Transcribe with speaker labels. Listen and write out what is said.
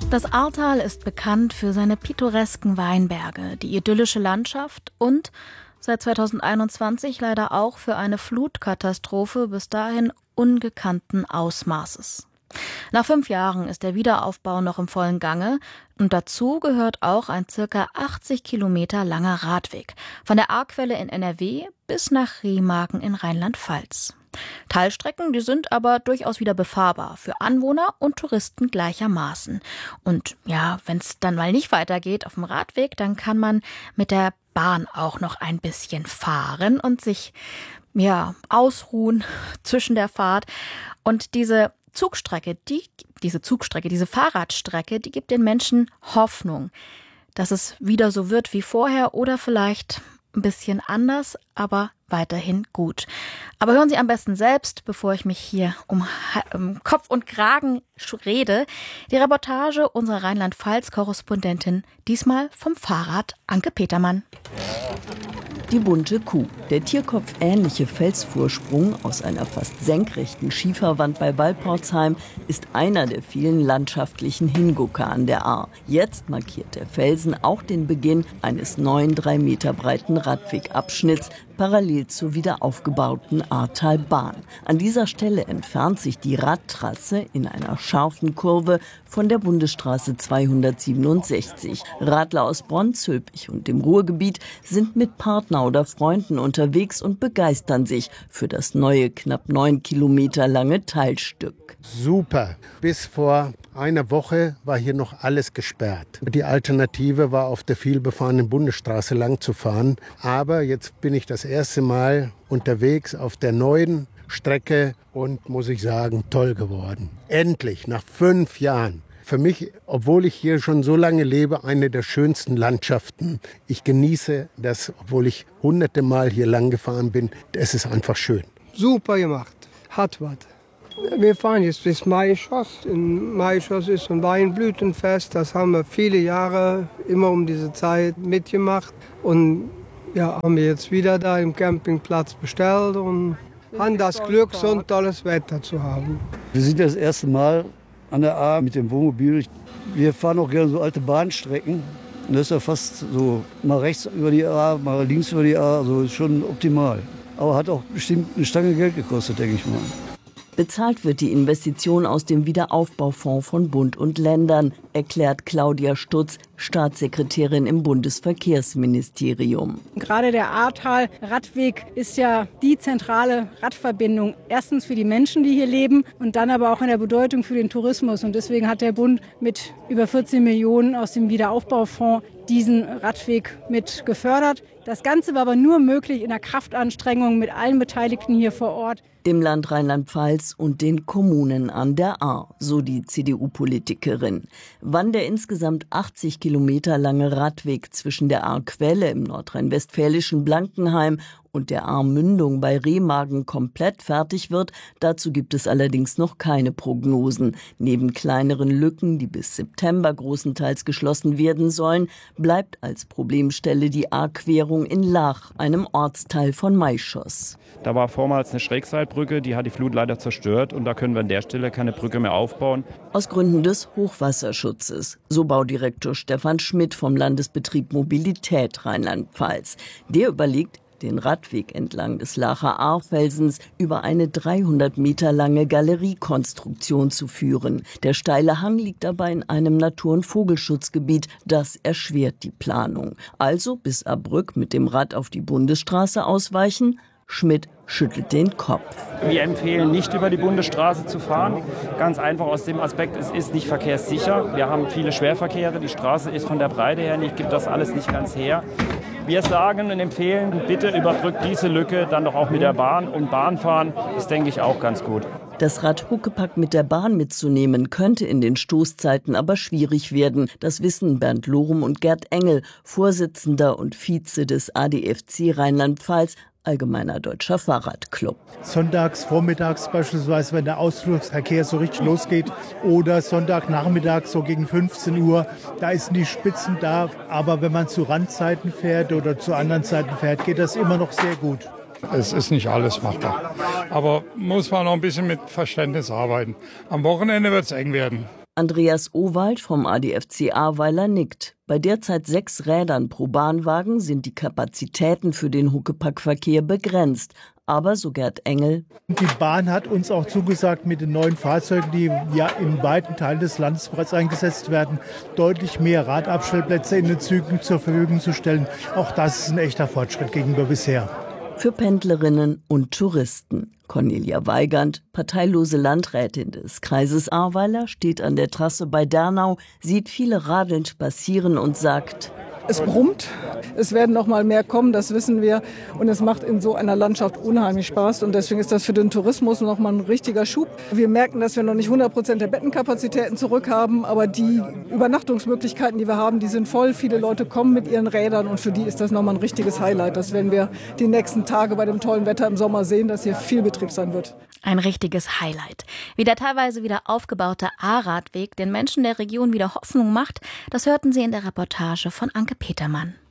Speaker 1: Das Ahrtal ist bekannt für seine pittoresken Weinberge, die idyllische Landschaft und seit 2021 leider auch für eine Flutkatastrophe bis dahin ungekannten Ausmaßes. Nach 5 Jahren ist der Wiederaufbau noch im vollen Gange und dazu gehört auch ein ca. 80 Kilometer langer Radweg von der Ahrquelle in NRW bis nach Remagen in Rheinland-Pfalz. Teilstrecken, die sind aber durchaus wieder befahrbar für Anwohner und Touristen gleichermaßen. Und ja, wenn es dann mal nicht weitergeht auf dem Radweg, dann kann man mit der Bahn auch noch ein bisschen fahren und sich ausruhen zwischen der Fahrt. Und diese Fahrradstrecke, die gibt den Menschen Hoffnung, dass es wieder so wird wie vorher oder vielleicht ein bisschen anders, aber weiterhin gut. Aber hören Sie am besten selbst, bevor ich mich hier um Kopf und Kragen rede, die Reportage unserer Rheinland-Pfalz-Korrespondentin, diesmal vom Fahrrad Anke Petermann.
Speaker 2: Die bunte Kuh, der tierkopfähnliche Felsvorsprung aus einer fast senkrechten Schieferwand bei Walporzheim, ist einer der vielen landschaftlichen Hingucker an der Ahr. Jetzt markiert der Felsen auch den Beginn eines neuen 3 Meter breiten Radwegabschnitts, parallel zur wieder aufgebauten Ahrtalbahn. An dieser Stelle entfernt sich die Radtrasse in einer scharfen Kurve von der Bundesstraße 267. Radler aus Bronzülpich und dem Ruhrgebiet sind mit Partner oder Freunden unterwegs und begeistern sich für das neue, knapp 9 Kilometer lange Teilstück.
Speaker 3: Super. Bis vor einer Woche war hier noch alles gesperrt. Die Alternative war, auf der vielbefahrenen Bundesstraße lang zu fahren. Aber jetzt bin ich das erste Mal unterwegs auf der neuen Strecke und muss ich sagen, toll geworden. Endlich, nach 5 Jahren. Für mich, obwohl ich hier schon so lange lebe, eine der schönsten Landschaften. Ich genieße das, obwohl ich hunderte Mal hier lang gefahren bin. Es ist einfach schön.
Speaker 4: Super gemacht. Hat was. Wir fahren jetzt bis Maischoss. In Maischoss ist ein Weinblütenfest. Das haben wir viele Jahre immer um diese Zeit mitgemacht. Und ja, haben wir jetzt wieder da im Campingplatz bestellt und haben das Glück, so ein tolles Wetter zu haben.
Speaker 5: Wir sind das erste Mal an der Ahr mit dem Wohnmobil. Wir fahren auch gerne so alte Bahnstrecken. Und das ist ja fast so, mal rechts über die Ahr, mal links über die Ahr. Also ist schon optimal. Aber hat auch bestimmt eine Stange Geld gekostet, denke ich mal.
Speaker 2: Bezahlt wird die Investition aus dem Wiederaufbaufonds von Bund und Ländern, erklärt Claudia Stutz, Staatssekretärin im Bundesverkehrsministerium.
Speaker 6: Gerade der Ahrtal-Radweg ist ja die zentrale Radverbindung. Erstens für die Menschen, die hier leben und dann aber auch in der Bedeutung für den Tourismus. Und deswegen hat der Bund mit über 14 Millionen aus dem Wiederaufbaufonds diesen Radweg mit gefördert. Das Ganze war aber nur möglich in der Kraftanstrengung mit allen Beteiligten hier vor Ort.
Speaker 2: Dem Land Rheinland-Pfalz und den Kommunen an der Ahr, so die CDU-Politikerin. Wann der insgesamt 80 Kilometer lange Radweg zwischen der Ahrquelle im nordrhein-westfälischen Blankenheim und der Ahrmündung bei Remagen komplett fertig wird, dazu gibt es allerdings noch keine Prognosen. Neben kleineren Lücken, die bis September großenteils geschlossen werden sollen, bleibt als Problemstelle die Ahrquerung in Lach, einem Ortsteil von Maischoss.
Speaker 7: Da war vormals eine Schrägseilbrücke, die hat die Flut leider zerstört und da können wir an der Stelle keine Brücke mehr aufbauen.
Speaker 2: Aus Gründen des Hochwasserschutzes, so Baudirektor Stefan Schmidt vom Landesbetrieb Mobilität Rheinland-Pfalz. Der überlegt, den Radweg entlang des Lacher Ahrfelsens über eine 300 Meter lange Galeriekonstruktion zu führen. Der steile Hang liegt aber in einem Natur- und Vogelschutzgebiet. Das erschwert die Planung. Also bis Ahrbrück mit dem Rad auf die Bundesstraße ausweichen. Schmidt schüttelt den Kopf.
Speaker 7: Wir empfehlen nicht über die Bundesstraße zu fahren. Ganz einfach aus dem Aspekt, es ist nicht verkehrssicher. Wir haben viele Schwerverkehre, die Straße ist von der Breite her nicht, gibt das alles nicht ganz her. Wir sagen und empfehlen, bitte überbrückt diese Lücke dann doch auch mit der Bahn. Und Bahnfahren ist, denke ich, auch ganz gut.
Speaker 2: Das Rad Huckepack mit der Bahn mitzunehmen, könnte in den Stoßzeiten aber schwierig werden. Das wissen Bernd Lorum und Gerd Engel, Vorsitzender und Vize des ADFC Rheinland-Pfalz, Allgemeiner Deutscher Fahrradclub.
Speaker 8: Sonntags, vormittags beispielsweise, wenn der Ausflugsverkehr so richtig losgeht, oder Sonntagnachmittag so gegen 15 Uhr, da ist die Spitzen da. Aber wenn man zu Randzeiten fährt oder zu anderen Zeiten fährt, geht das immer noch sehr gut.
Speaker 9: Es ist nicht alles machbar. Aber muss man noch ein bisschen mit Verständnis arbeiten. Am Wochenende wird es eng werden.
Speaker 2: Andreas Owald vom ADFC Ahrweiler nickt. Bei derzeit 6 Rädern pro Bahnwagen sind die Kapazitäten für den Huckepackverkehr begrenzt. Aber, so Gerd Engel,
Speaker 8: die Bahn hat uns auch zugesagt, mit den neuen Fahrzeugen, die ja in weiten Teilen des Landes bereits eingesetzt werden, deutlich mehr Radabstellplätze in den Zügen zur Verfügung zu stellen. Auch das ist ein echter Fortschritt gegenüber bisher.
Speaker 2: Für Pendlerinnen und Touristen. Cornelia Weigand, parteilose Landrätin des Kreises Ahrweiler, steht an der Trasse bei Dernau, sieht viele radelnd passieren und sagt:
Speaker 9: Es brummt, es werden noch mal mehr kommen, das wissen wir. Und es macht in so einer Landschaft unheimlich Spaß. Und deswegen ist das für den Tourismus noch mal ein richtiger Schub. Wir merken, dass wir noch nicht 100% der Bettenkapazitäten zurück haben. Aber die Übernachtungsmöglichkeiten, die wir haben, die sind voll. Viele Leute kommen mit ihren Rädern. Und für die ist das noch mal ein richtiges Highlight. Das werden wir die nächsten Tage bei dem tollen Wetter im Sommer sehen, dass hier viel Betrieb sein wird.
Speaker 1: Ein richtiges Highlight. Wie der teilweise wieder aufgebaute A-Radweg den Menschen der Region wieder Hoffnung macht, das hörten Sie in der Reportage von Anke Petermann.